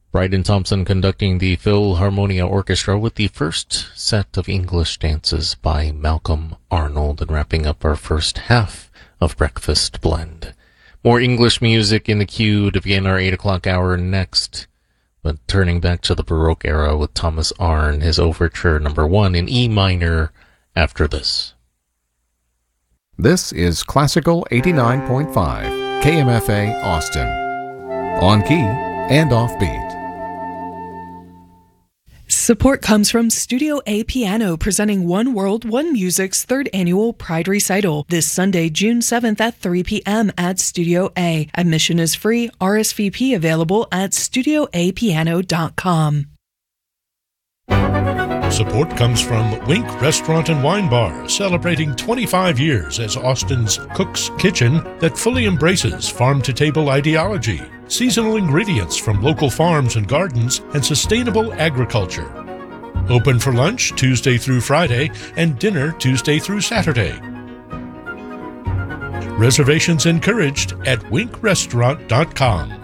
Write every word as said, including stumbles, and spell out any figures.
Bryden Thompson conducting the Philharmonia Orchestra with the first set of English dances by Malcolm Arnold, and wrapping up our first half of Breakfast Blend. More English music in the queue to begin our eight o'clock hour next, but turning back to the Baroque era with Thomas Arne, his Overture number one in E minor after this. This is Classical eighty-nine point five, K M F A Austin. On key and offbeat. Support comes from Studio A Piano, presenting One World, One Music's third annual Pride Recital this Sunday, June seventh at three p.m. at Studio A. Admission is free. R S V P available at studio a piano dot com. Support comes from Wink Restaurant and Wine Bar, celebrating twenty-five years as Austin's Cook's Kitchen that fully embraces farm-to-table ideology, seasonal ingredients from local farms and gardens, and sustainable agriculture. Open for lunch Tuesday through Friday and dinner Tuesday through Saturday. Reservations encouraged at wink restaurant dot com.